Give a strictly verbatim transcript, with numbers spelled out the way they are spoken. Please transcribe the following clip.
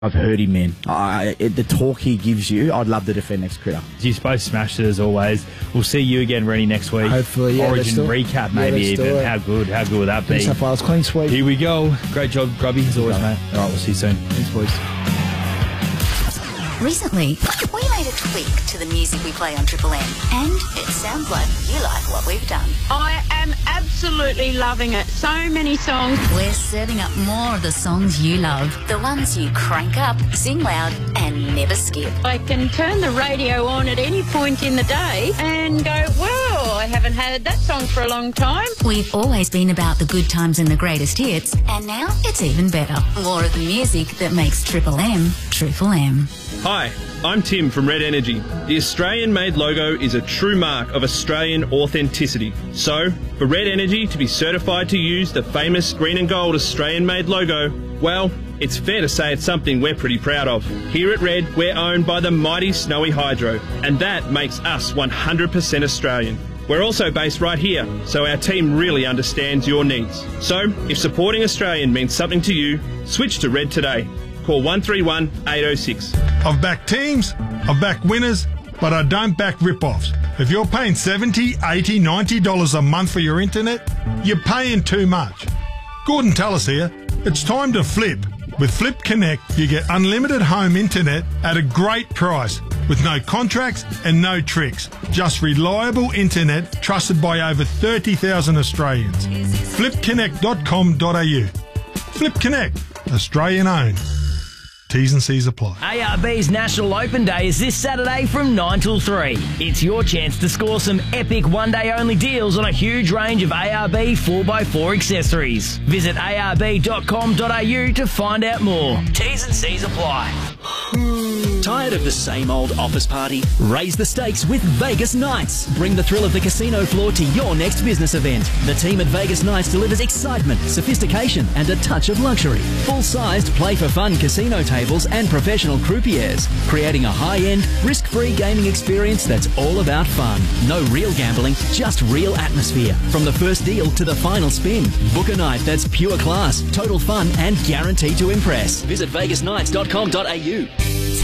I've heard him, man. I, it, the talk he gives you, I'd love to defend next critter. You're supposed to smash it as always. We'll see you again, Rennie, next week. Hopefully, yeah. Origin recap, maybe yeah, even. How good? How good would that be? New South Wales clean sweep. Here we go. Great job, Grubby, as always, mate. All right, we'll see you soon. Thanks, boys. Recently, we made a tweak to the music we play on Triple M, and it sounds like you like what we've done. I am absolutely loving it. So many songs. We're serving up more of the songs you love, the ones you crank up, sing loud, and never skip. I can turn the radio on at any point in the day and go, well, I haven't heard that song for a long time. We've always been about the good times and the greatest hits, and now it's even better. More of the music that makes Triple M, Triple M. Hi, I'm Tim from Red Energy. The Australian-made logo is a true mark of Australian authenticity. So, for Red Energy to be certified to use the famous green and gold Australian-made logo, well, it's fair to say it's something we're pretty proud of. Here at Red, we're owned by the mighty Snowy Hydro, and that makes us one hundred percent Australian. We're also based right here, so our team really understands your needs. So, if supporting Australian means something to you, switch to Red today. Call one three one, eight oh six. I've backed teams, I've backed winners, but I don't back rip-offs. If you're paying seventy dollars, eighty dollars, ninety dollars a month for your internet, you're paying too much. Gordon Tallis here. It's time to flip. With Flip Connect, you get unlimited home internet at a great price with no contracts and no tricks. Just reliable internet trusted by over thirty thousand Australians. flip connect dot com dot a u. Flip Connect, Australian owned. T's and C's apply. A R B's National Open Day is this Saturday from nine till three. It's your chance to score some epic one-day only deals on a huge range of A R B four by four accessories. Visit a r b dot com dot a u to find out more. T's and C's apply. Tired of the same old office party? Raise the stakes with Vegas Nights. Bring the thrill of the casino floor to your next business event. The team at Vegas Nights delivers excitement, sophistication, and a touch of luxury. Full-sized play-for-fun casino tables and professional croupiers, creating a high-end, risk-free gaming experience that's all about fun. No real gambling, just real atmosphere. From the first deal to the final spin. Book a night that's pure class, total fun, and guaranteed to impress. Visit vegas nights dot com dot a u.